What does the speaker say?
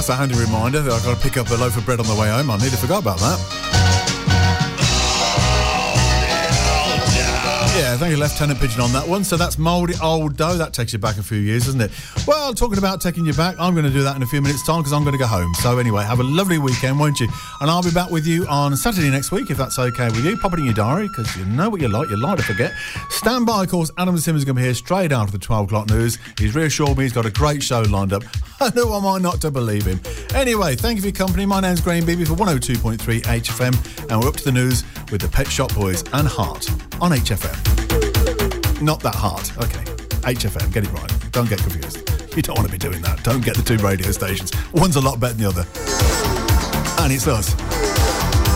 That's a handy reminder that I've got to pick up a loaf of bread on the way home. I nearly forgot about that. Yeah, thank you, Lieutenant Pigeon, on that one. So that's Mouldy Old Dough. That takes you back a few years, doesn't it? Well, talking about taking you back, I'm going to do that in a few minutes' time because I'm going to go home. So anyway, have a lovely weekend, won't you? And I'll be back with you on Saturday next week, if that's okay with you. Pop it in your diary because you know what you like to forget. Stand by, of course. Adam Simmons is going to be here straight after the 12 o'clock news. He's reassured me he's got a great show lined up. I know am I not to believe him. Anyway, thank you for your company. My name's Graham Beebe for 102.3 HFM, and we're up to the news with the Pet Shop Boys and Heart on HFM. Not that Heart. Okay. HFM, get it right. Don't get confused. You don't want to be doing that. Don't get the two radio stations. One's a lot better than the other. And it's us.